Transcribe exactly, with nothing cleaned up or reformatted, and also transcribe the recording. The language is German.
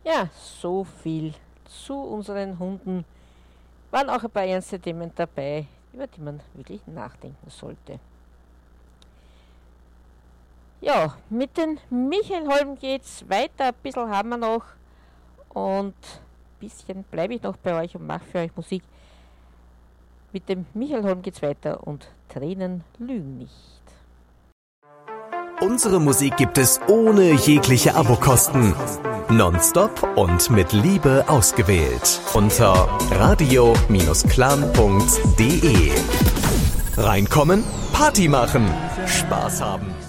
Ja, so viel zu unseren Hunden. Waren auch ein paar ernste Themen dabei, über die man wirklich nachdenken sollte. Ja, mit den Michelholm geht's weiter. Ein bisschen haben wir noch. Und ein bisschen bleibe ich noch bei euch und mache für euch Musik. Mit dem Michelholm geht's weiter und Tränen lügen nicht. Unsere Musik gibt es ohne jegliche Abokosten. Nonstop und mit Liebe ausgewählt. Unter radio clan punkt de. Reinkommen, Party machen, Spaß haben.